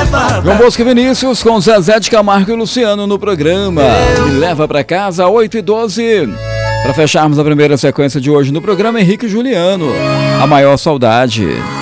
João Bosco e Vinícius com Zezé de Camargo e Luciano no programa. Me leva pra casa, 8h12. Para fecharmos a primeira sequência de hoje no programa, Henrique e Juliano, A Maior Saudade.